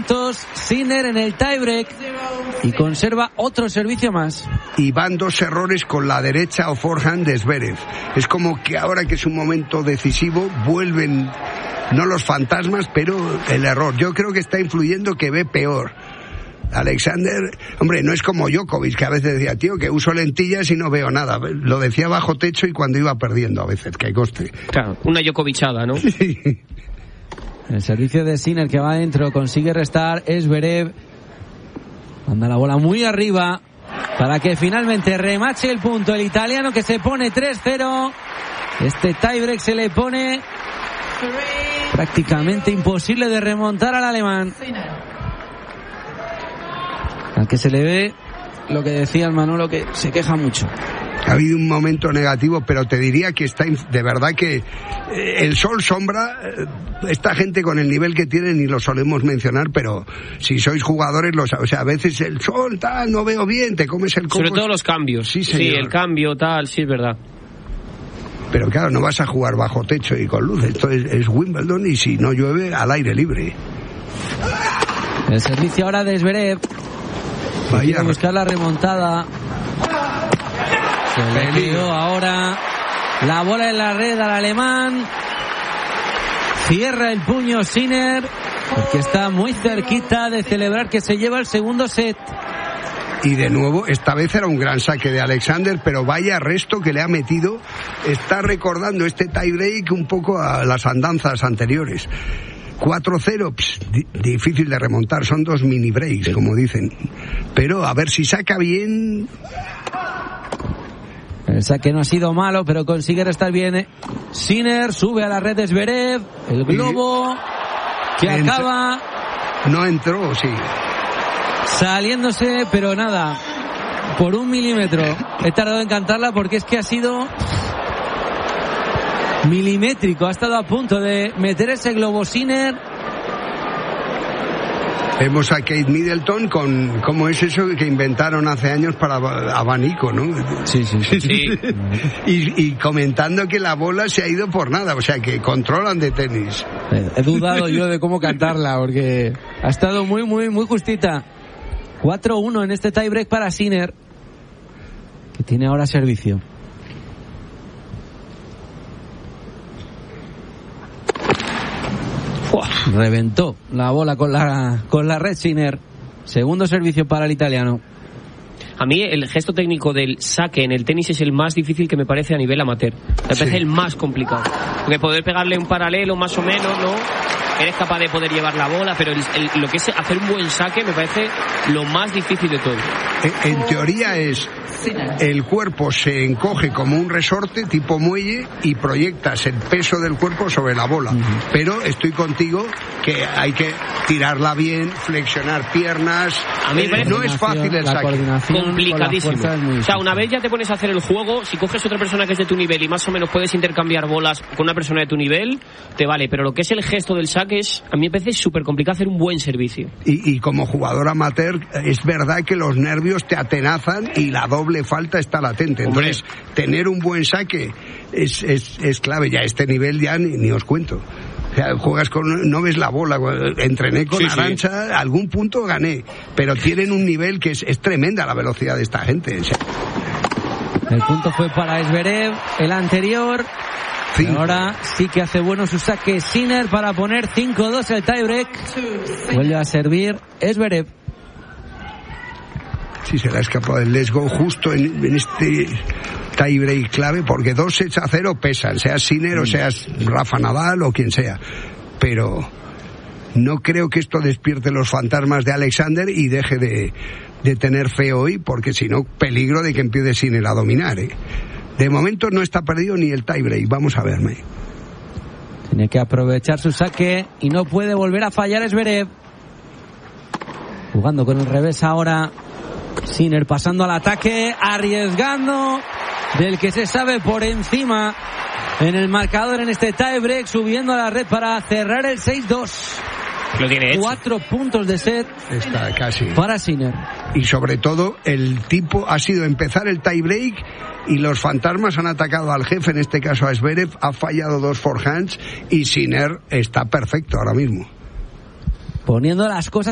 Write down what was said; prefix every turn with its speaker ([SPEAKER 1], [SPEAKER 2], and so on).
[SPEAKER 1] puntos Sinner en el tiebreak y conserva otro servicio más.
[SPEAKER 2] Y van 2 errores con la derecha o forehand de Zverev. Es como que ahora que es un momento decisivo vuelven, no los fantasmas, pero el error. Yo creo que está influyendo que ve peor. Alexander, hombre, no es como Djokovic, que a veces decía, tío, que uso lentillas y no veo nada. Lo decía bajo techo y cuando iba perdiendo a veces, que coste.
[SPEAKER 3] Claro, una Djokovicada, ¿no?
[SPEAKER 1] El servicio de Sinner que va adentro, consigue restar Zverev. Manda la bola muy arriba para que finalmente remache el punto el italiano, que se pone 3-0. Este tiebreak se le pone prácticamente imposible de remontar al alemán, al que se le ve lo que decía el Manolo, que se queja mucho.
[SPEAKER 2] Ha habido un momento negativo, pero te diría que está de verdad que el sol sombra. Esta gente con el nivel que tienen, y lo solemos mencionar, pero si sois jugadores, o sea, a veces el sol, tal, no veo bien, te comes el coco.
[SPEAKER 3] Sobre todo los cambios.
[SPEAKER 2] Sí,
[SPEAKER 3] el cambio, tal, sí, es verdad.
[SPEAKER 2] Pero claro, no vas a jugar bajo techo y con luz. Esto es Wimbledon, y si no llueve, al aire libre.
[SPEAKER 1] El servicio ahora de Zverev. Quiere buscar la remontada. Se le quedó ahora la bola en la red al alemán. Cierra el puño Sinner, porque está muy cerquita de celebrar que se lleva el segundo set.
[SPEAKER 2] Y de nuevo, esta vez era un gran saque de Alexander, pero vaya resto que le ha metido. Está recordando este tiebreak un poco a las andanzas anteriores. 4-0, difícil de remontar, son 2 mini breaks, como dicen. Pero a ver si saca bien.
[SPEAKER 1] El saque no ha sido malo, pero consigue restar bien. Sinner sube a la red de Zverev. El globo que acaba.
[SPEAKER 2] No entró, sí.
[SPEAKER 1] Saliéndose, pero nada. Por 1 milímetro. He tardado en cantarla porque es que ha sido milimétrico. Ha estado a punto de meter ese globo Sinner.
[SPEAKER 2] Vemos a Kate Middleton con cómo es eso que inventaron hace años para abanico, ¿no?
[SPEAKER 1] Sí.
[SPEAKER 2] y comentando que la bola se ha ido por nada, o sea que controlan de tenis.
[SPEAKER 1] He dudado yo de cómo cantarla porque ha estado muy justita. 4-1 en este tiebreak para Sinner, que tiene ahora servicio. Reventó la bola con la red Sinner. Segundo servicio para el italiano.
[SPEAKER 3] A mí el gesto técnico del saque en el tenis es el más difícil que me parece a nivel amateur. Me parece el más complicado. Porque poder pegarle un paralelo más o menos, ¿no? Eres capaz de poder llevar la bola, pero lo que es hacer un buen saque me parece lo más difícil de todo.
[SPEAKER 2] En teoría es el cuerpo se encoge como un resorte tipo muelle y proyectas el peso del cuerpo sobre la bola. Pero estoy contigo que hay que tirarla bien, flexionar piernas.
[SPEAKER 3] A mí
[SPEAKER 2] no es fácil el saque.
[SPEAKER 3] Complicadísimo. O sea, una vez ya te pones a hacer el juego, si coges otra persona que es de tu nivel y más o menos puedes intercambiar bolas con una persona de tu nivel, te vale. Pero lo que es el gesto del saque a mí me parece súper complicado hacer un buen servicio.
[SPEAKER 2] Y como jugador amateur es verdad que los nervios te atenazan y la doble falta está latente. Entonces, tener un buen saque es clave. Ya a este nivel ya ni os cuento. O sea, juegas no ves la bola. Entrené con Arantxa, algún punto gané, pero tienen un nivel que es tremenda la velocidad de esta gente. O sea.
[SPEAKER 1] El punto fue para Zverev, el anterior. Ahora sí que hace bueno su saque Sinner para poner 5-2 el tiebreak. Vuelve a servir Zverev.
[SPEAKER 2] Sí, se le ha escapado el let's go justo en este tiebreak clave, porque 2-0 pesan, seas Sinner o seas Rafa Nadal o quien sea. Pero no creo que esto despierte los fantasmas de Alexander y deje de tener fe hoy, porque si no, peligro de que empiece Sinner a dominar, De momento no está perdido ni el tiebreak. Vamos a verme.
[SPEAKER 1] Tiene que aprovechar su saque y no puede volver a fallar Zverev. Jugando con el revés ahora. Sinner pasando al ataque, arriesgando, del que se sabe por encima en el marcador en este tiebreak, subiendo a la red para cerrar el 6-2.
[SPEAKER 3] Lo tiene hecho.
[SPEAKER 1] 4 puntos de set.
[SPEAKER 2] Está casi.
[SPEAKER 1] Para Sinner.
[SPEAKER 2] Y sobre todo, el tipo ha sido empezar el tiebreak y los fantasmas han atacado al jefe, en este caso a Zverev, ha fallado 2 forehands y Sinner está perfecto ahora mismo.
[SPEAKER 1] Poniendo las cosas